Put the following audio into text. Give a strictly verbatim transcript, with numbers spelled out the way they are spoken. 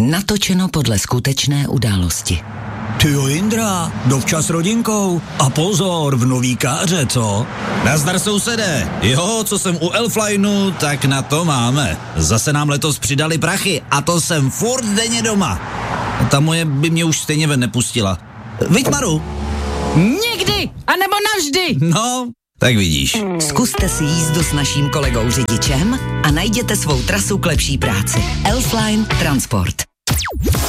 Natočeno podle skutečné události. Tyjo Jindra, dovčas rodinkou. A pozor, v nový káře, co? Nazdar sousedé. Jo, co jsem u Elflineu, tak na to máme. Zase nám letos přidali prachy a to jsem furt denně doma. Ta moje by mě už stejně ven nepustila. Viď, Maru? Nikdy, anebo navždy. No, tak vidíš. Zkuste si jízdu s naším kolegou řidičem a najděte svou trasu k lepší práci. Elfline Transport.